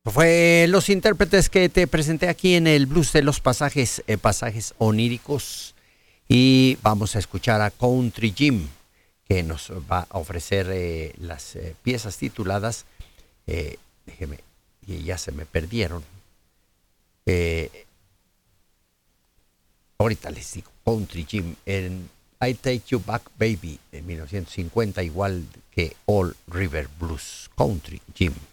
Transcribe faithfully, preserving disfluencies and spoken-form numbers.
Fue los intérpretes que te presenté aquí en el blues de los pasajes, eh, pasajes oníricos. Y vamos a escuchar a Country Jim, que nos va a ofrecer eh, las eh, piezas tituladas, eh, déjeme, y ya se me perdieron. Eh, ahorita les digo, Country Jim en I Take You Back Baby de mil novecientos cincuenta, igual que All River Blues. Country Jim.